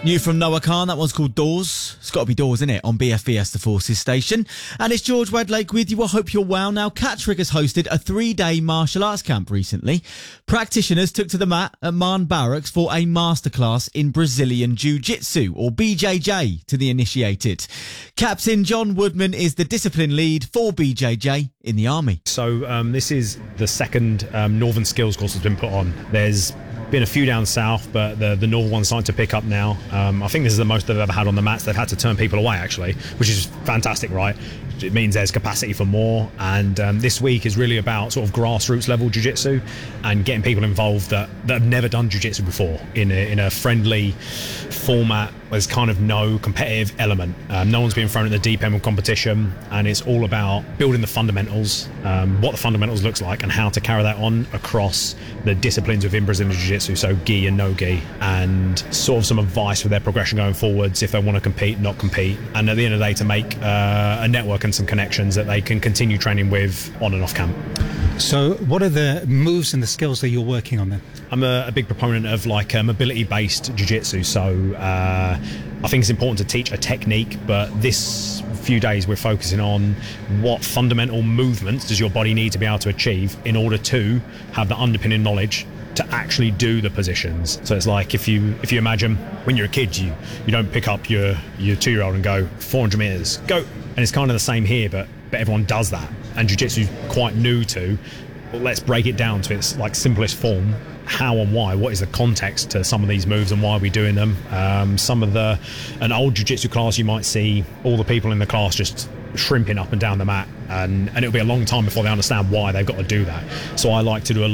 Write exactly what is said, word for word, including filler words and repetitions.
New from Noah Khan, that one's called Doors. It's got to be Doors, isn't it? On B F B S The Forces station. And it's George Wedlake with you. I hope you're well. Now, Catterick has hosted a three-day martial arts camp recently. Practitioners took to the mat at Marne Barracks for a masterclass in Brazilian Jiu-Jitsu, or B J J to the initiated. Captain John Woodman is the discipline lead for B J J in the Army. So um, this is the second um, Northern Skills course that's been put on. There's been a few down south, but the, the Northern one's starting to pick up now. Um, I think this is the most they've ever had on the mats. They've had to turn people away, actually, which is fantastic, right? It means there's capacity for more. And um, this week is really about sort of grassroots level jiu-jitsu and getting people involved that, that have never done jiu-jitsu before in a, in a friendly format. There's kind of no competitive element. Um, no one's being thrown at the deep end of competition, and it's all about building the fundamentals, um, what the fundamentals looks like, and how to carry that on across the disciplines within Brazilian Jiu-Jitsu, so gi and no gi, and sort of some advice for their progression going forwards if they want to compete, not compete, and at the end of the day to make uh, a network and some connections that they can continue training with on and off camp. So what are the moves and the skills that you're working on then? I'm a, a big proponent of like a mobility-based jiu-jitsu, so uh, I think it's important to teach a technique, but this few days we're focusing on what fundamental movements does your body need to be able to achieve in order to have the underpinning knowledge to actually do the positions. So it's like if you if you imagine when you're a kid, you you don't pick up your your two-year-old and go four hundred meters, go, and it's kind of the same here, but but everyone does that, and jiu-jitsu is quite new to. Well, let's break it down to its like simplest form. How and why, what is the context to some of these moves and why are we doing them? Um, some of the, an old jiu-jitsu class, you might see all the people in the class just shrimping up and down the mat, and, and it'll be a long time before they understand why they've got to do that. So I like to do a